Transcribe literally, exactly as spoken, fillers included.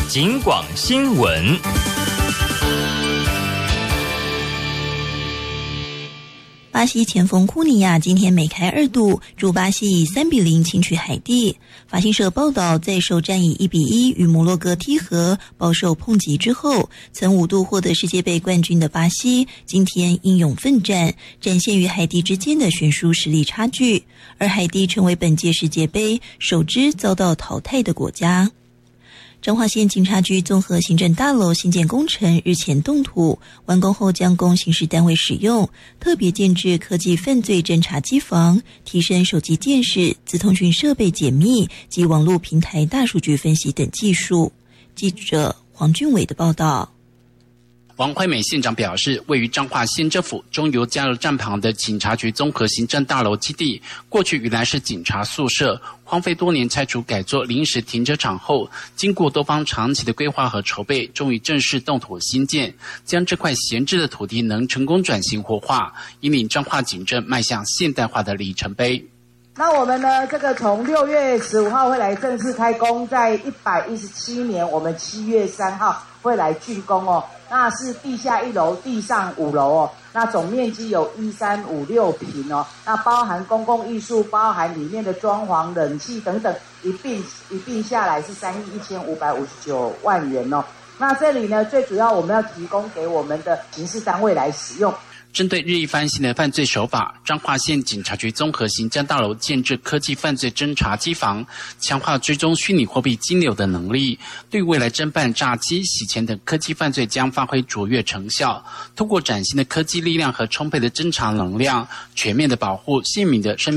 警广新闻。 巴西前锋库尼亚今天梅开二度，助巴西以三比零轻取海地。法新社报道，在首战以一比一与摩洛哥踢和，饱受抨击之后，曾五度获得世界杯冠军的巴西，今天英勇奋战，展现与海地之间的悬殊实力差距，而海地成为本届世界杯首支遭到淘汰的国家。彰化县警察局综合行政大楼新建工程日前动土，完工后将供刑事单位使用，特别建置科技犯罪侦查机房，提升手机鉴识、资通讯设备解密及网络平台大数据分析等技术。记者黄俊伟的报道。 王惠美县长表示，位于彰化县政府中油加油站旁的警察局综合行政大楼基地，过去原来是警察宿舍，荒废多年，拆除改作临时停车场后，经过多方长期的规划和筹备，终于正式动土兴建，将这块闲置的土地能成功转型活化，引领彰化警政迈向现代化的里程碑。 那我们呢，这个从六月十五号会来正式开工，在一百一十七年，我们七月三号会来竣工哦。那是地下一楼，地上五楼哦。那总面积有一三五六坪哦。那包含公共艺术，包含里面的装潢、冷气等等，一并一并下来是三亿一千五百五十九万元哦。那这里呢，最主要我们要提供给我们的刑事单位来使用。 针对日益翻新的犯罪手法，彰化县警察局综合行政大楼建置科技犯罪侦查机房，强化追踪虚拟货币金流的能力，对未来侦办诈欺、洗钱等科技犯罪将发挥卓越成效。通过崭新的科技力量和充沛的侦查能量，全面的保护县民的生命。